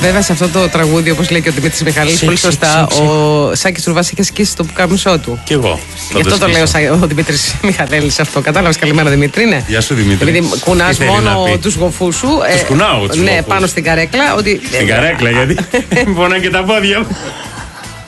Βέβαια σε αυτό το τραγούδι, όπως λέει και ο Δημήτρης Μιχαλής, πολύ σωστά, ο Σάκης Ρουβάς είχε σκίσει το πουκάμισό του. Κι εγώ. Γι' αυτό το λέει ο Δημήτρης Μιχαλέλης αυτό. Κατάλαβες, καλημέρα Δημήτρη, ναι. Γεια σου Δημήτρη. Επειδή κουνάς μόνο τους γοφούς σου. Τους κουνάω τους ναι, γοφούς. πάνω στην καρέκλα. Στην καρέκλα, γιατί πονάνε και τα πόδια μου.